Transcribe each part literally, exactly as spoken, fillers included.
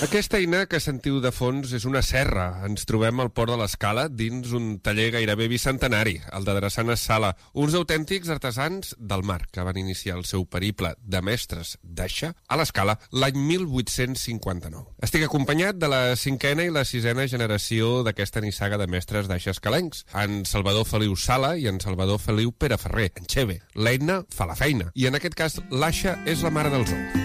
Aquesta eina que sentiu de fons és una serra. Ens trobem al Port de l'Escala, dins un taller gairebé bicentenari, el de Drassanes Sala, uns autèntics artesans del mar que van iniciar el seu periple de mestres d'aixa a l'Escala l'any mil vuit-cents cinquanta-nou. Estic acompanyat de la cinquena i la sisena generació d'aquesta nissaga de mestres d'aixa escalencs, en Salvador Feliu Sala i en Salvador Feliu Pereferrer, en Xeve. L'eina fa la feina, i en aquest cas l'aixa és la mare dels ous.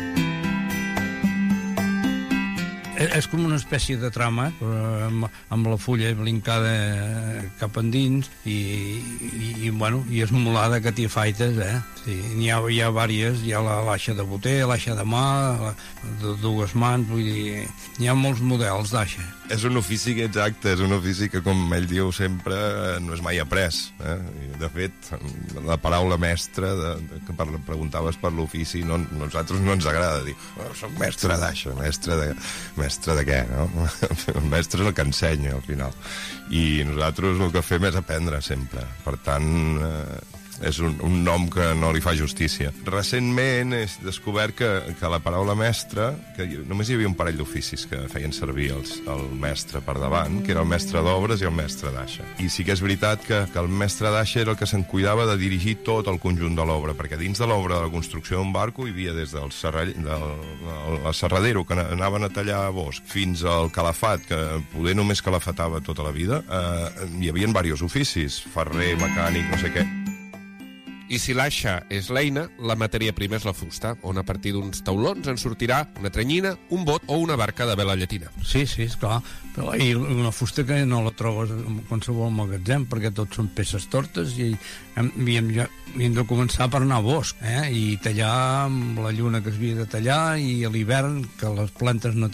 És com una espècie de trama, amb, amb la fulla blincada cap endins i, i, i, bueno, i esmolada que t'hi faites, eh? Sí, n'hi ha, hi ha vàries, hi ha l'aixa de boter, l'aixa de mà, la, de dues mans, vull dir, hi ha molts models d'aixa. És un ofici que, exacte, és un ofici que, com ell diu sempre, no és mai après. Eh? De fet, la paraula mestre, de, de, que preguntaves per l'ofici, no, nosaltres no ens agrada dir oh, soc mestre d'aixa, mestre de... mestre de què, no? El mestre és el que ensenya, al final. I nosaltres el que fem és aprendre, sempre. Per tant, eh, és un, un nom que no li fa justícia. Recentment he descobert que, que la paraula mestre, que només hi havia un parell d'oficis que feien servir els, el mestre per davant, que era el mestre d'obres i el mestre d'aixa. I sí que és veritat que, que el mestre d'aixa era el que se'n cuidava de dirigir tot el conjunt de l'obra, perquè dins de l'obra de la construcció d'un barco hi havia des del, serrall, del, del serradero, que anaven a tallar bosc, fins al calafat, que poder només calafatava tota la vida. Eh, hi havia diversos oficis, ferrer, mecànic, no sé què. I si l'aixa és l'eina, la matèria prima és la fusta, on a partir d'uns taulons en sortirà una tranyina, un bot o una barca de vela llatina. Sí, sí, esclar. Però hi ha una fusta que no la trobes en qualsevol magatzem, perquè tot són peces tortes i hem, i hem, ja, hem de començar per anar a bosc, eh? I tallar amb la lluna que es havia de tallar, i a l'hivern, que les plantes no